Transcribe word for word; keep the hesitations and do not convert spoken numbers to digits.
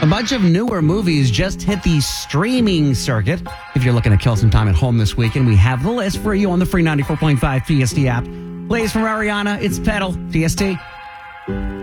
bunch of newer movies just hit the streaming circuit. If you're looking to kill some time at home this weekend, we have the list for you on the free ninety-four point five T S T app. Plays from Ariana, it's Pedal, T S T.